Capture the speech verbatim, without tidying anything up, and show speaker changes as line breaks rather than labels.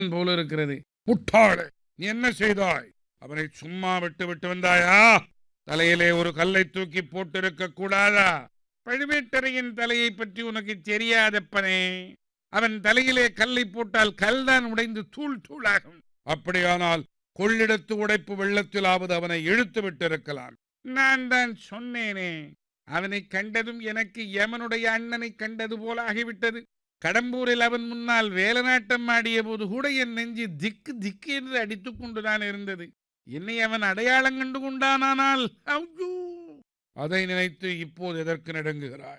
போல இருக்கிறது. முட்டாளே, நீ என்ன செய்தாய்? அவனை சும்மா விட்டு விட்டு வந்தாயா? தலையிலே ஒரு கல்லை தூக்கி போட்டிருக்க கூடாதா? பழுவேட்டரையின் தலையை பற்றி உனக்கு தெரியாதப்பனே. அவன் தலையிலே கல்லை போட்டால் கல்தான் உடைந்து தூள் தூளாகும். அப்படியானால் கொள்ளிடத்து உடைப்பு வெள்ளத்திலாவது அவனை இழுத்து விட்டிருக்கலாம். நான் தான் சொன்னேனே, அவனை கண்டதும் எனக்கு யமனுடைய அண்ணனை கண்டது போல ஆகிவிட்டது. கடம்பூரில் அவன் முன்னால் வேலநாட்டம் ஆடிய போது கூட என் நெஞ்சு திக்கு திக்கு என்று அடித்துக் கொண்டுதான் இருந்தது. என்னை அவன் அடையாளம் கண்டு கொண்டானால் ஐயோ, அதை நினைத்து இப்போது எதற்கு நடுங்குகிறாய்?